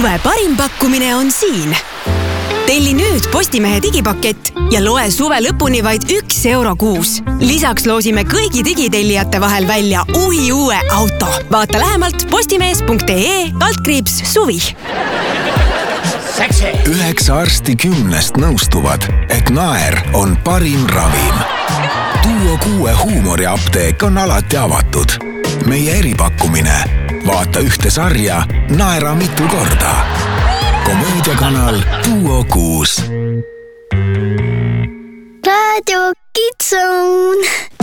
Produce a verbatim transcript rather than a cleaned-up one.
Suve parim pakkumine on siin. Telli nüüd Postimehe digipakett ja loe suve lõpuni vaid üks euro kuus. Lisaks loosime kõigi digitellijate vahel välja uhi uue auto. Vaata lähemalt postimees punkt ee kaldkriips suvi. Üheksa arsti kümnest nõustuvad, et naer on parim ravim. Duo kuue huumoriapteek on alati avatud. Meie eripakkumine. Vaata ühte sarja, naera mitu korda. Komöödiakanal Duo kuus. Radio Kids Zone.